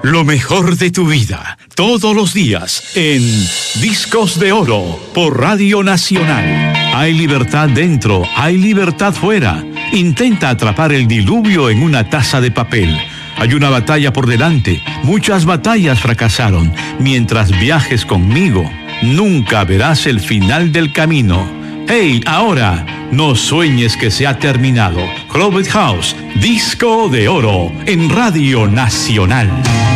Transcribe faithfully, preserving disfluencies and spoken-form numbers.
Lo mejor de tu vida, todos los días, en Discos de Oro, por Radio Nacional. Hay libertad dentro, hay libertad fuera. Intenta atrapar el diluvio en una taza de papel. Hay una batalla por delante, muchas batallas fracasaron. Mientras viajes conmigo, nunca verás el final del camino. ¡Hey, ahora! No sueñes que se ha terminado. Clubhouse, Disco de Oro, en Radio Nacional.